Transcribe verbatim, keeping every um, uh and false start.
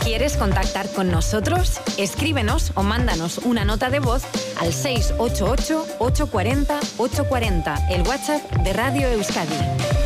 ¿Quieres contactar con nosotros? Escríbenos o mándanos una nota de voz al seis ocho ocho, ocho cuatro cero, ocho cuatro cero, el WhatsApp de Radio Euskadi.